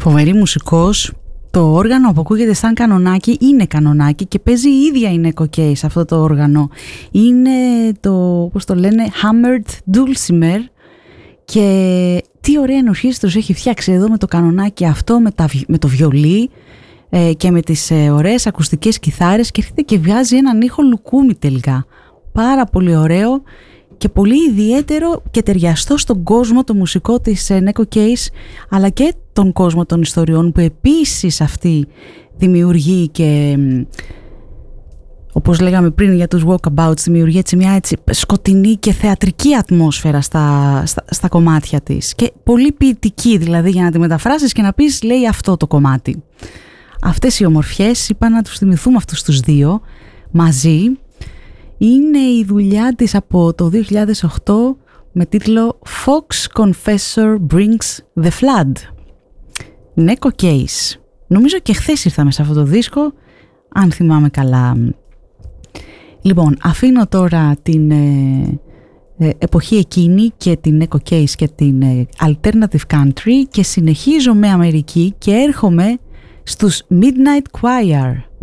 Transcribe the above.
Φοβερή μουσικός. Το όργανο που ακούγεται σαν κανονάκι είναι κανονάκι και παίζει η ίδια η Neko Case αυτό το όργανο. Είναι το, πώς το λένε, Hammered Dulcimer, και τι ωραία ενορχήσεις τους έχει φτιάξει εδώ με το κανονάκι αυτό, με το βιολί και με τις ωραίες ακουστικές κιθάρες, και έρχεται και βγάζει έναν ήχο λουκούμι τελικά. Πάρα πολύ ωραίο και πολύ ιδιαίτερο και ταιριαστό στον κόσμο το μουσικό της Neko Case, αλλά και τον κόσμο των ιστοριών που επίσης αυτή δημιουργεί, και όπως λέγαμε πριν για τους walkabouts, δημιουργεί έτσι μια έτσι σκοτεινή και θεατρική ατμόσφαιρα στα κομμάτια της, και πολύ ποιητική, δηλαδή για να τη μεταφράσεις και να πεις λέει αυτό το κομμάτι. Αυτές οι ομορφιές, είπα να τους θυμηθούμε αυτούς τους δύο μαζί. Είναι η δουλειά της από το 2008 με τίτλο Fox Confessor Brings the Flood. Neko Case. Νομίζω και χθες ήρθαμε σε αυτό το δίσκο, αν θυμάμαι καλά. Λοιπόν, αφήνω τώρα την εποχή εκείνη και την Neko Case και την Alternative Country και συνεχίζω με Αμερική και έρχομαι στους Midnight Choir.